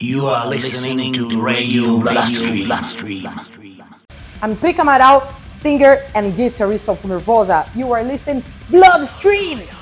You are listening to Radio Bloodstream. I'm Prica Amaral, singer and guitarist of Nervosa. You are listening Bloodstream!